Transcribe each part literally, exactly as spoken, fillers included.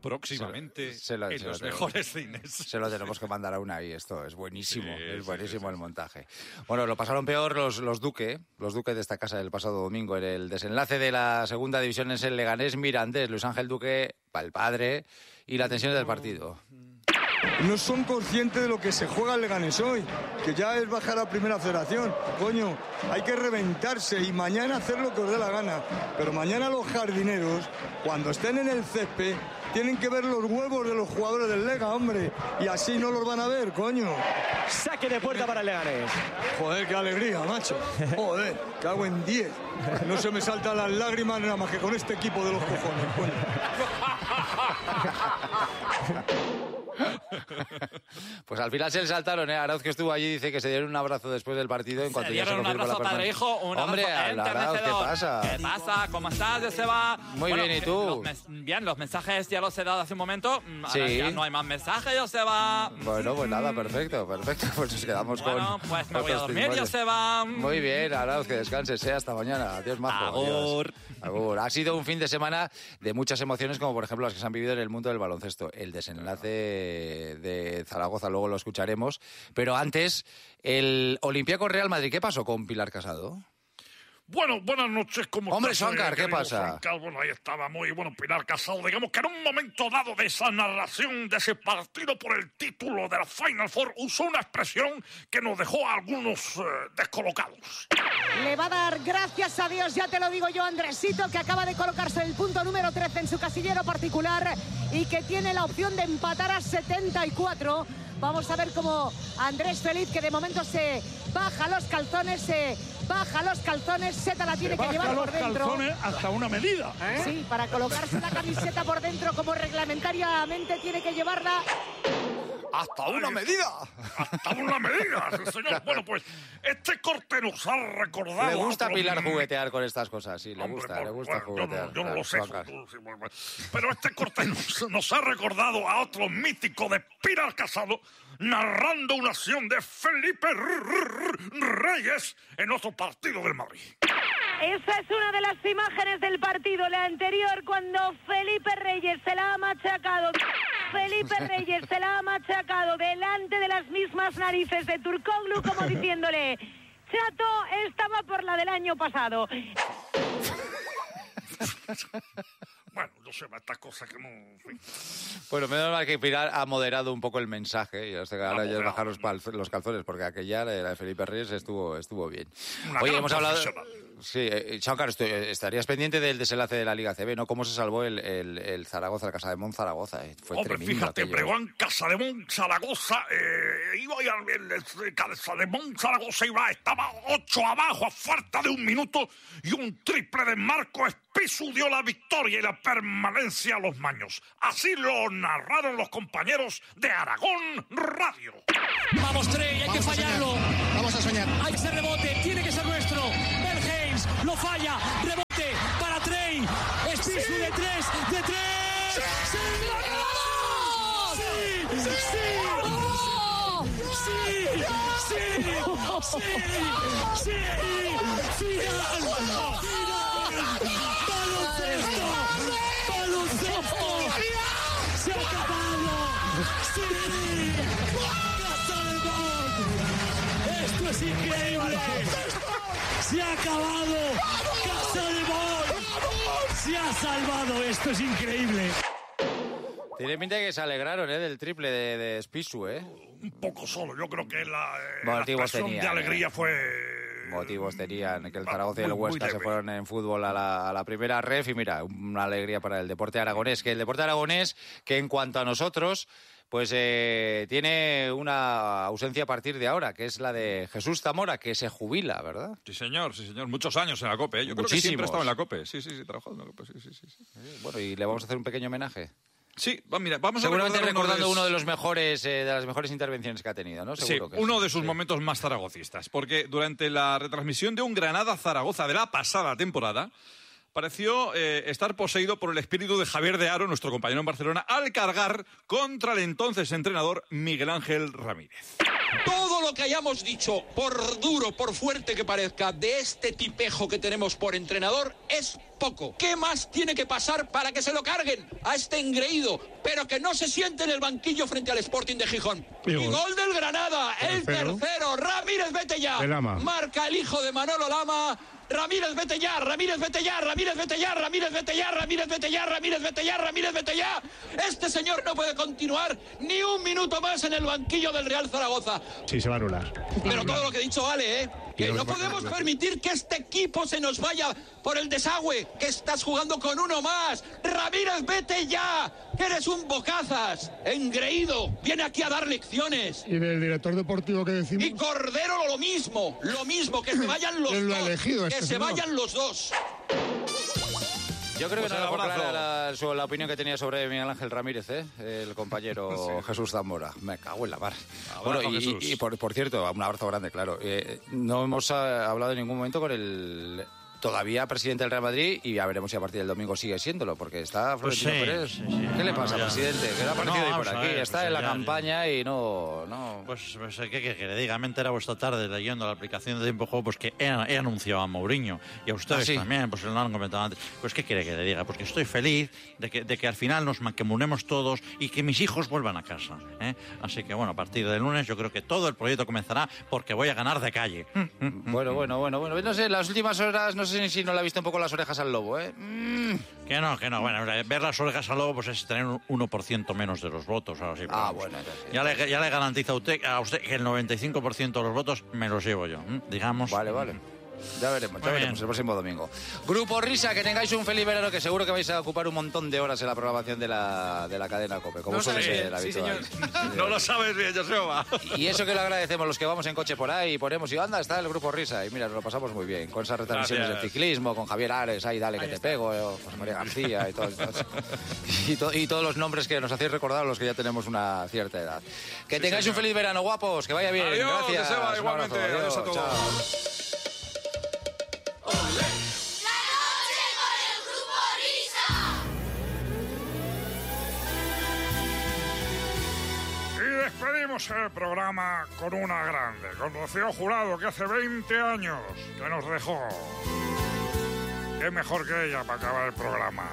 próximamente se, se lo, en se los lo mejores cines. Se lo tenemos que mandar a Unai, esto es buenísimo, Sí, es sí, buenísimo sí, sí, el sí. montaje. Bueno, lo pasaron peor los, los Duque, los Duque de esta casa del pasado domingo. En el desenlace de la segunda división es el Leganés Mirandés, Luis Ángel Duque, el padre, y la tensión del partido. No son conscientes de lo que se juega el Leganés hoy, que ya es bajar a primera federación. Coño, hay que reventarse y mañana hacer lo que os dé la gana. Pero mañana los jardineros, cuando estén en el césped, tienen que ver los huevos de los jugadores del Lega, hombre. Y así no los van a ver, coño. Saque de puerta para el Leganés. Joder, qué alegría, macho. Joder, cago en diez. No se me saltan las lágrimas nada más que con este equipo de los cojones, coño. Pues al final se le saltaron, ¿eh? Arauz, que estuvo allí, dice que se dieron un abrazo después del partido en cuanto Se ya se dieron un confirmó la abrazo padre hijo, un Hombre, abrazo Arauz, ¿qué pasa? ¿Qué pasa? ¿Cómo estás, Joseba? Muy bien, ¿y tú? Los bien, los mensajes ya los he dado hace un momento. Ahora Sí. ya no hay más mensajes, Joseba. Bueno, pues nada, perfecto, perfecto. Pues nos quedamos Bueno, con... pues me voy a otros dormir, testimonios. Joseba. Muy bien, Arauz, que descanses, ¿eh? Hasta mañana. Adiós, majo. Agur. Adiós. Agur. Ha sido un fin de semana de muchas emociones, como por ejemplo las que se han vivido en el mundo del baloncesto. El desenlace de Zaragoza, luego lo escucharemos. Pero antes, el Olympiacos Real Madrid. ¿Qué pasó con Pilar Casado? Bueno, buenas noches, ¿cómo Hombre, estás, Shankar, eh, ¿qué querido pasa? Shankar? Bueno, ahí estaba muy bueno Pilar Casado. Digamos que en un momento dado de esa narración de ese partido por el título de la Final Four usó una expresión que nos dejó a algunos eh, descolocados. Le va a dar gracias a Dios, ya te lo digo yo, Andresito, que acaba de colocarse el punto número trece en su casillero particular y que tiene la opción de empatar a setenta y cuatro. Vamos a ver cómo Andrés Feliz, que de momento se baja los calzones, se baja los calzones, Seta la tiene que llevar por dentro. Calzones hasta una medida. ¿Eh? Sí, para colocarse la camiseta por dentro como reglamentariamente tiene que llevarla. ¡Hasta una medida! Hasta una medida, sí, señor. Bueno, pues este corte nos ha recordado... Le gusta a otros- Pilar juguetear con estas cosas, sí, le Hombre, gusta, por- le gusta bueno, yo no- juguetear. Yo no, lo sé, Shankar. tú, sí, bueno, bueno. Pero este corte nos, nos ha recordado a otro mítico de Pilar Casado narrando una acción de Felipe Reyes en otro partido del Madrid. Esa es una de las imágenes del partido, la anterior, cuando Felipe Reyes se la ha machacado. Felipe Reyes se la ha machacado delante de las mismas narices de Turkoglu, como diciéndole: Chato, estaba por la del año pasado. Bueno, yo sé, estas cosas que no... en fin. Bueno, menos mal que Pilar ha moderado un poco el mensaje. Y hasta que ahora ya es bajar los, pal- los calzones, porque aquella, la de Felipe Reyes, estuvo, estuvo bien. Una Oye, gran hemos hablado... profesional. Sí, eh, Shankar, estoy- estarías pendiente del desenlace de la Liga C B, ¿no? ¿Cómo se salvó el, el, el Zaragoza, el Casademón Zaragoza? Eh, Fue Hombre, tremendo fíjate, aquello. Bregón, Casademón, Zaragoza, eh, iba y al- el, el Casademón, Zaragoza iba, estaba ocho abajo a falta de un minuto y un triple de Marco Espisu dio la victoria y la permanencia a los maños. Así lo narraron los compañeros de Aragón Radio. Vamos, Trey, hay que fallarlo. Vamos a soñar. Hay ese rebote, tiene que ser nuestro. Ben Haynes lo falla. Rebote para Trey. Espisu de tres, de tres. ¡Sí! ¡Sí! ¡Sí! ¡Sí! ¡Sí! ¡Sí! ¡Sí! ¡Final! ¡Final! ¡Baloncesto! ¡Baloncesto! ¡Se ha acabado! ¡Sí! ¡Casa del Gol! ¡Esto es increíble! ¡Se ha acabado! ¡Casa del Gol! ¡Se ha salvado! ¡Esto es increíble! Tiene pinta de que se alegraron, ¿eh? Del triple de, de Espisu, ¿eh? Un poco solo, yo creo que la, eh, la Motivos expresión tenía, de alegría eh. fue... Motivos tenían que el Muy- Zaragoza y el muy Huesca se leve. fueron en fútbol a la, a la primera ref y mira, una alegría para el deporte aragonés, que el deporte aragonés, que en cuanto a nosotros, pues eh, tiene una ausencia a partir de ahora, que es la de Jesús Zamora, que se jubila, ¿verdad? Sí, señor, sí, señor. Muchos años en la COPE, ¿eh? Yo creo que Muchísimos. siempre he estado en la COPE. Sí, sí, sí, he trabajado en la COPE, sí, sí, sí. sí. Bueno, y le vamos a hacer un pequeño homenaje. Sí, va, mira, vamos Seguramente a recordar recordando uno uno de los mejores, eh, de las mejores intervenciones que ha tenido, ¿no? Sí, Seguro que uno sí. de sus Sí. momentos más zaragocistas, porque durante la retransmisión de un Granada-Zaragoza de la pasada temporada, pareció eh, estar poseído por el espíritu de Javier de Haro, nuestro compañero en Barcelona, al cargar contra el entonces entrenador Miguel Ángel Ramírez. Todo lo que hayamos dicho, por duro, por fuerte que parezca, de este tipejo que tenemos por entrenador, es poco. ¿Qué más tiene que pasar para que se lo carguen a este engreído, pero que no se siente en el banquillo frente al Sporting de Gijón? Y gol, y gol del Granada, el tercero. tercero. Ramírez, vete ya. Marca el hijo de Manolo Lama. Ramírez, vete ya, Ramírez, vete ya, Ramírez, vete ya, Ramírez, vete ya, Ramírez, vete ya, Ramírez, vete ya, Ramírez, vete ya. Este señor no puede continuar ni un minuto más en el banquillo del Real Zaragoza. Sí, se va a anular. Pero todo lo que he dicho vale, ¿eh? Que no podemos permitir que este equipo se nos vaya por el desagüe, que estás jugando con uno más. Ramírez, vete ya, que eres un bocazas, engreído, viene aquí a dar lecciones. ¿Y del director deportivo qué decimos? Y Cordero lo mismo, lo mismo, que se vayan los Él lo ha dos, elegido, que este se señor. vayan los dos. Yo creo Pues que no el dejó abrazo. clara la, su- la opinión que tenía sobre Miguel Ángel Ramírez, ¿eh? El compañero Sí. Jesús Zamora. Me cago en la mar. Abrazo, Bueno, y, Jesús. y- y por, por cierto, un abrazo grande, claro. Eh, no hemos ah, hablado en ningún momento con el todavía presidente del Real Madrid y ya veremos si a partir del domingo sigue siéndolo, porque está Pues Florentino sí, Pérez. sí, sí. ¿Qué le No, pasa, ya. presidente? ¿Qué le ha parecido No, ir por vamos a aquí? ver, está pues en la ya- campaña y no... no... Pues, pues ¿qué quiere que le diga? Me he enterado esta tarde leyendo la aplicación de Tiempo de Juego pues que he, he anunciado a Mourinho y a ustedes ¿Ah, sí? también, pues lo han comentado antes. Pues ¿qué quiere que le diga? Porque estoy feliz de que, de que al final nos mancomunemos todos y que mis hijos vuelvan a casa. ¿eh? Así que bueno, a partir del lunes yo creo que todo el proyecto comenzará porque voy a ganar de calle. Bueno, bueno, bueno, bueno. No sé, las últimas horas, no sé si no le ha visto un poco las orejas al lobo, ¿eh? Mm. Que no, que no. Bueno, ver las orejas al lobo pues es tener un uno por ciento menos de los votos. Ahora sí, pero Ah, vamos. bueno, entonces, Ya le, ya le garantizo a usted, a usted que el noventa y cinco por ciento de los votos me los llevo yo, ¿m? digamos. Vale, vale. Ya veremos, ya Muy veremos bien. el próximo domingo. Grupo Risa, que tengáis un feliz verano, que seguro que vais a ocupar un montón de horas en la programación de la, de la cadena COPE, como No suele sabes ser bien, sí, habitual. señor. No lo sabes bien, Joseba. Y eso que lo agradecemos los que vamos en coche por ahí y ponemos, y anda, está el Grupo Risa. Y mira, nos lo pasamos muy bien, con esas retransmisiones Gracias. de ciclismo, con Javier Ares, ahí dale que te pego, eh, o José María García y, todo, y, to- y todos los nombres que nos hacéis recordar a los que ya tenemos una cierta edad. Que Sí, tengáis señor. un feliz verano, guapos, que vaya bien. Adiós, Gracias. Joseba, Un igualmente. abrazo, Adiós a adiós, todos. chao. Y despedimos el programa con una grande, con Rocío Jurado, que hace veinte años que nos dejó. Qué mejor que ella para acabar el programa.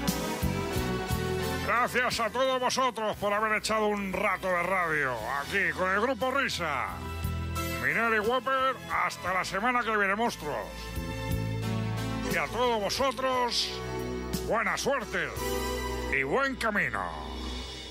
Gracias a todos vosotros por haber echado un rato de radio aquí con el Grupo Risa. Minel y Whopper, hasta la semana que viene, monstruos. Y a todos vosotros, buena suerte y buen camino.